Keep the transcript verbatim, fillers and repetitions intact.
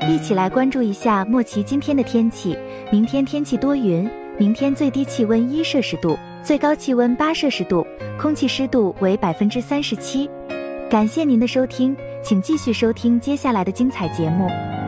一起来关注一下莫奇今天的天气。明天天气多云，明天最低气温一摄氏度，最高气温八摄氏度，空气湿度为百分之三十七。感谢您的收听，请继续收听接下来的精彩节目。